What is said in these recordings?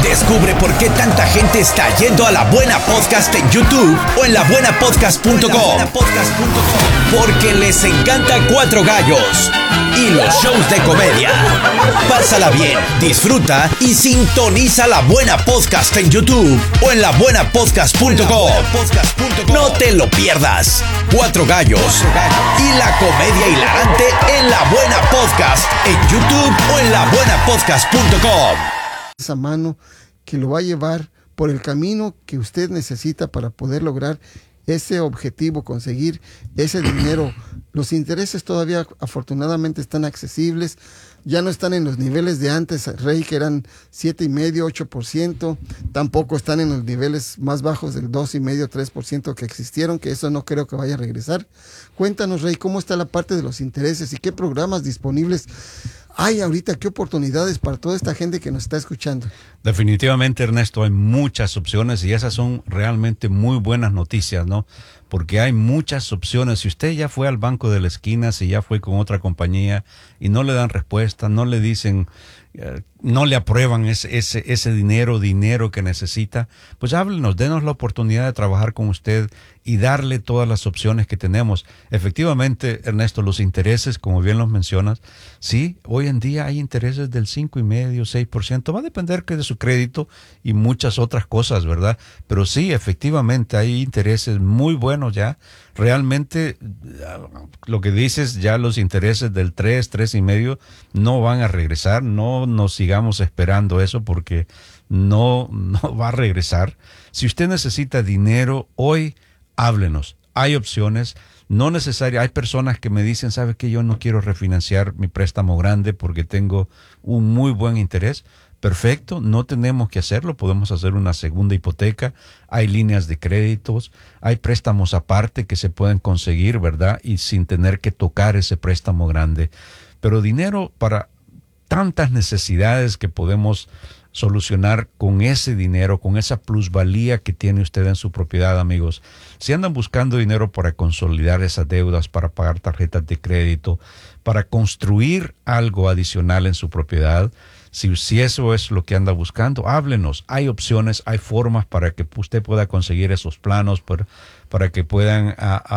Descubre por qué tanta gente está yendo a La Buena Podcast en YouTube o en labuenapodcast.com. Porque les encanta Cuatro Gallos y los shows de comedia. Pásala bien, disfruta y sintoniza La Buena Podcast en YouTube o en labuenapodcast.com. No te lo pierdas. Cuatro Gallos y la comedia hilarante en La Buena Podcast en YouTube o en labuenapodcast.com. Esa mano que lo va a llevar por el camino que usted necesita para poder lograr ese objetivo, conseguir ese dinero. Los intereses todavía afortunadamente están accesibles, ya no están en los niveles de antes, Rey, que eran 7,5%, 8%, tampoco están en los niveles más bajos del 2,5%, 3% que existieron, que eso no creo que vaya a regresar. Cuéntanos, Rey, ¿cómo está la parte de los intereses y qué programas disponibles hay ahorita? ¿Qué oportunidades para toda esta gente que nos está escuchando? Definitivamente, Ernesto, hay muchas opciones y esas son realmente muy buenas noticias, ¿no? Porque hay muchas opciones. Si usted ya fue al banco de la esquina, si ya fue con otra compañía y no le dan respuesta, no le dicen, no le aprueban ese dinero que necesita, pues háblenos, denos la oportunidad de trabajar con usted y darle todas las opciones que tenemos. Efectivamente, Ernesto, los intereses, como bien los mencionas, sí, hoy en día hay intereses del 5,5%, 6%, va a depender de su crédito y muchas otras cosas, ¿verdad? Pero sí, efectivamente, hay intereses muy buenos ya. Realmente, lo que dices, ya los intereses del 3,5% no van a regresar. No nos sigamos esperando eso porque no va a regresar. Si usted necesita dinero hoy, háblenos. Hay opciones. No necesario, hay personas que me dicen, ¿sabe qué? Yo no quiero refinanciar mi préstamo grande porque tengo un muy buen interés. Perfecto, no tenemos que hacerlo, podemos hacer una segunda hipoteca, hay líneas de créditos, hay préstamos aparte que se pueden conseguir, ¿verdad? Y sin tener que tocar ese préstamo grande. Pero dinero para tantas necesidades que podemos solucionar con ese dinero, con esa plusvalía que tiene usted en su propiedad, amigos. Si andan buscando dinero para consolidar esas deudas, para pagar tarjetas de crédito, para construir algo adicional en su propiedad, si eso es lo que anda buscando, háblenos. Hay opciones, hay formas para que usted pueda conseguir esos planos, para que puedan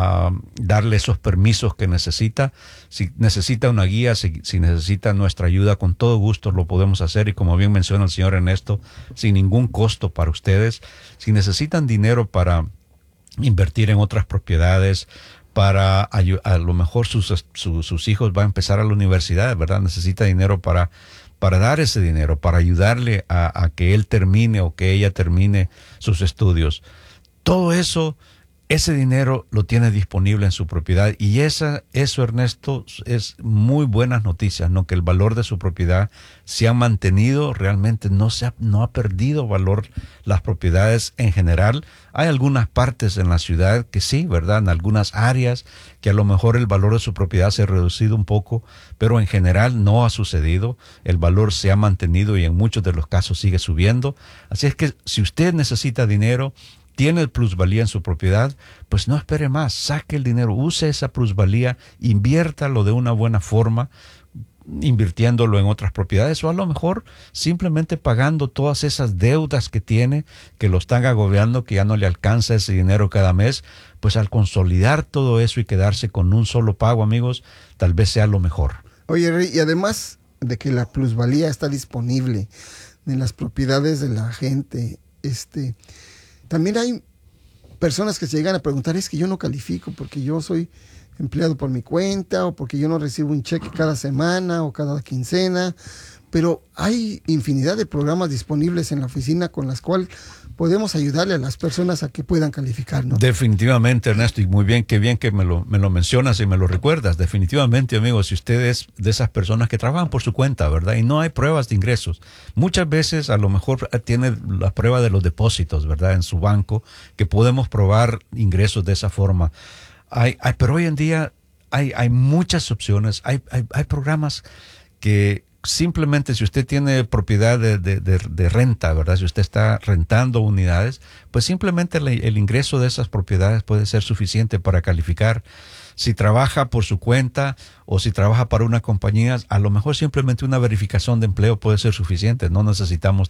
darle esos permisos que necesita. Si necesita una guía, si necesita nuestra ayuda, con todo gusto lo podemos hacer. Y como bien menciona el señor Ernesto, sin ningún costo para ustedes. Si necesitan dinero para invertir en otras propiedades, para a lo mejor sus hijos van a empezar a la universidad, ¿verdad? Necesita dinero para dar ese dinero, para ayudarle a que él termine o que ella termine sus estudios. Todo eso, ese dinero lo tiene disponible en su propiedad y eso, Ernesto, es muy buenas noticias, ¿no? Que el valor de su propiedad se ha mantenido, realmente no ha perdido valor las propiedades en general. Hay algunas partes en la ciudad que sí, ¿verdad? En algunas áreas que a lo mejor el valor de su propiedad se ha reducido un poco, pero en general no ha sucedido. El valor se ha mantenido y en muchos de los casos sigue subiendo. Así es que si usted necesita dinero, tiene plusvalía en su propiedad, pues no espere más, saque el dinero, use esa plusvalía, inviértalo de una buena forma, invirtiéndolo en otras propiedades o a lo mejor simplemente pagando todas esas deudas que tiene, que lo están agobiando, que ya no le alcanza ese dinero cada mes. Pues al consolidar todo eso y quedarse con un solo pago, amigos, tal vez sea lo mejor. Oye, Rey, y además de que la plusvalía está disponible en las propiedades de la gente, también hay personas que se llegan a preguntar, es que yo no califico porque yo soy empleado por mi cuenta o porque yo no recibo un cheque cada semana o cada quincena, pero hay infinidad de programas disponibles en la oficina con las cuales podemos ayudarle a las personas a que puedan calificar, ¿no? Definitivamente, Ernesto, y muy bien que me lo mencionas y me lo recuerdas. Definitivamente, amigos, si usted es de esas personas que trabajan por su cuenta, ¿verdad? Y no hay pruebas de ingresos. Muchas veces a lo mejor tiene la prueba de los depósitos, ¿verdad? En su banco, que podemos probar ingresos de esa forma. Pero hoy en día hay muchas opciones, hay programas que simplemente si usted tiene propiedad de renta, ¿verdad? Si usted está rentando unidades, pues simplemente el ingreso de esas propiedades puede ser suficiente para calificar. Si trabaja por su cuenta o si trabaja para una compañía, a lo mejor simplemente una verificación de empleo puede ser suficiente. No necesitamos